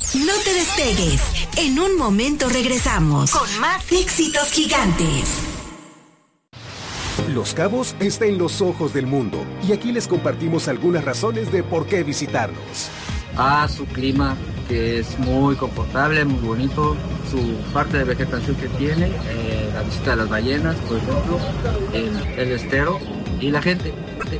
No te despegues. En un momento regresamos con más éxitos gigantes. Los Cabos está en los ojos del mundo y aquí les compartimos algunas razones de por qué visitarnos. Su clima, que es muy confortable, muy bonito, su parte de vegetación que tiene, la visita de las ballenas, por ejemplo, el estero y la gente.